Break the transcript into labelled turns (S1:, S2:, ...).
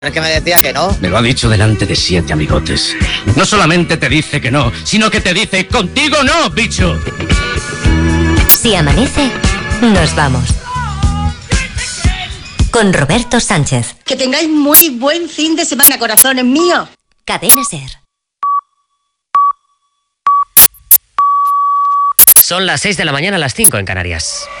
S1: Es que me decía que no.
S2: Me lo ha dicho delante de 7 amigotes. No solamente te dice que no, sino que te dice contigo no, bicho.
S3: Si amanece, nos vamos. Con Roberto Sánchez.
S4: Que tengáis muy buen fin de semana, corazones míos.
S3: Cadena SER.
S5: Son las 6 de la mañana, las 5 en Canarias.